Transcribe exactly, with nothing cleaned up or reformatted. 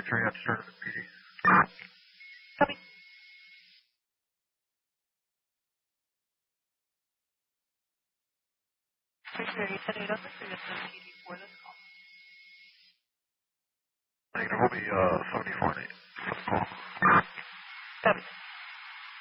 Secretary at Tournament P D. Copy. Secretary, setting it up for this P D for this call. Negative will be uh, seventy-four and eight. Call. Copy.